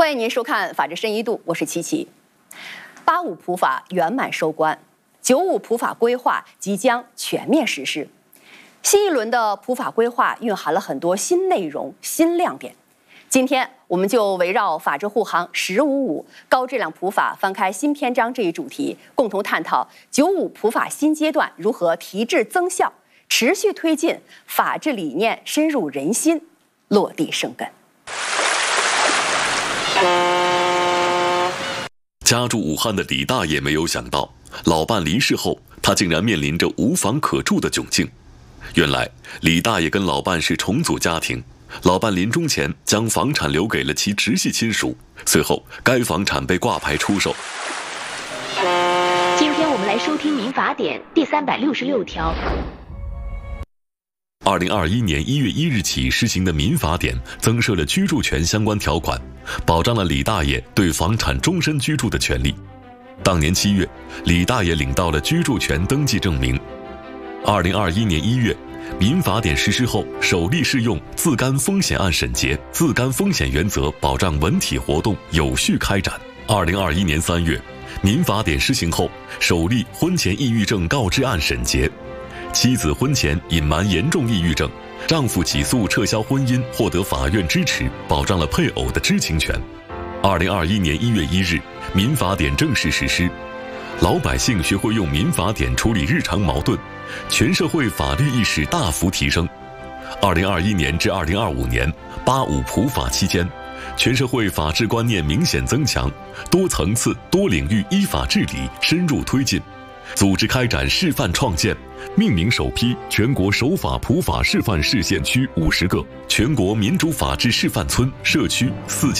欢迎您收看《法治深一度》，我是琪琪。85普法圆满收官，95普法规划即将全面实施。新一轮的普法规划蕴含了很多新内容、新亮点。今天我们就围绕法治护航“1055”高质量普法翻开新篇章这一主题，共同探讨95普法新阶段如何提质增效，持续推进法治理念深入人心，落地生根。 家住武汉的李大爷没有想到，老伴离世后，他竟然面临着无房可住的窘境。原来，李大爷跟老伴是重组家庭，老伴临终前将房产留给了其直系亲属，随后该房产被挂牌出售。 今天我们来收听《民法典》第366条。 2021年1月1日起施行的民法典增设了居住权相关条款，保障了李大爷对房产终身居住的权利。当年7月，李大爷领到了居住权登记证明。2021年1月，民法典实施后，首例适用自甘风险案审结、自甘风险原则，保障文体活动有序开展。2021年3月，民法典施行后，首例婚前抑郁症告知案审结。妻子婚前隐瞒严重抑郁症，丈夫起诉撤销婚姻获得法院支持，保障了配偶的知情权。2021年1月1日，民法典正式实施，老百姓学会用民法典处理日常矛盾，全社会法律意识大幅提升。2021年至2025年85普法期间，全社会法治观念明显增强，多层次、多领域依法治理深入推进，组织开展示范创建，命名首批全国守法普法示范市县区50个，全国民主法治示范村社区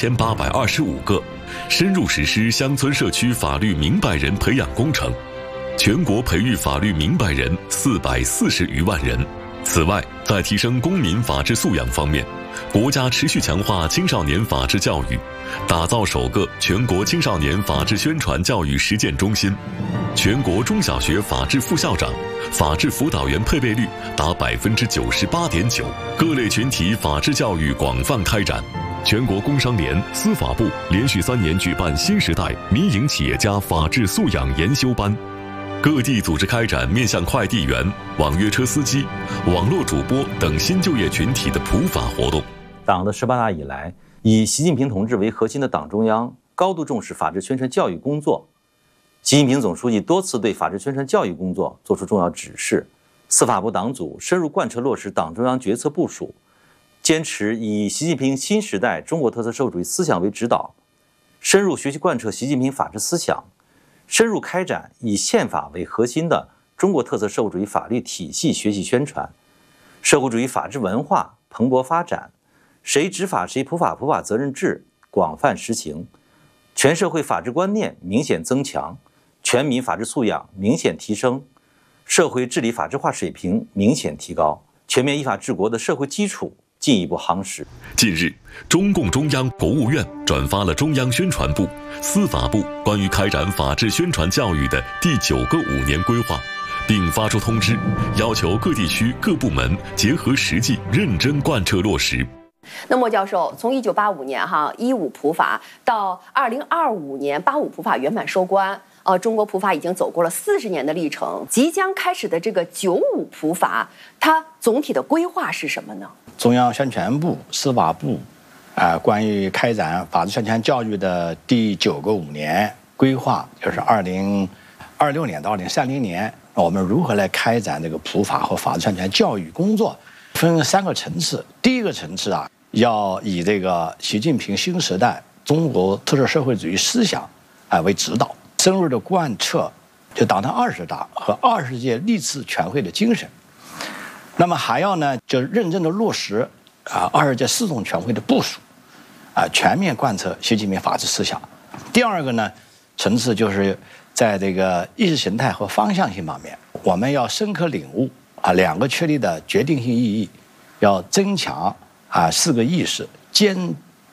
4825个，深入实施乡村社区法律明白人培养工程，全国培育法律明白人440余万人。此外，在提升公民法治素养方面，国家持续强化青少年法治教育，打造首个全国青少年法治宣传教育实践中心，全国中小学法治副校长、法治辅导员配备率达98.9%，各类群体法治教育广泛开展。全国工商联、司法部连续3年举办新时代民营企业家法治素养研修班。各地组织开展面向快递员、网约车司机、网络主播等新就业群体的普法活动。 党的18大以来，以习近平同志为核心的党中央高度重视法治宣传教育工作。习近平总书记多次对法治宣传教育工作作出重要指示，司法部党组深入贯彻落实党中央决策部署，坚持以习近平新时代中国特色社会主义思想为指导，深入学习贯彻习近平法治思想，深入开展以宪法为核心的中国特色社会主义法律体系学习宣传，社会主义法治文化蓬勃发展，谁执法谁普法，普法责任制广泛实行，全社会法治观念明显增强，全民法治素养明显提升，社会治理法治化水平明显提高，全面依法治国的社会基础进一步夯实。 近日，中共中央、国务院转发了中央宣传部、司法部关于开展法治宣传教育的第9个5年规划，并发出通知，要求各地区各部门结合实际，认真贯彻落实。 那莫教授，从1985年15普法到2025年85普法圆满收官，中国普法已经走过了40年的历程。即将开始的这个95普法，它总体的规划是什么呢？ 中央宣传部、司法部，关于开展法治宣传教育的第9个5年规划，就是2026年到2030年，我们如何来开展这个普法和法治宣传教育工作，分3个层次。第一个层次要以这个习近平新时代中国特色社会主义思想为指导，深入的贯彻就党的20大和20届历次全会的精神。那么还要呢，就认真的落实20届4中全会的部署，全面贯彻习近平法治思想。第二个呢层次就是在这个意识形态和方向性方面，我们要深刻领悟2个确立的决定性意义，要增强4个意识，坚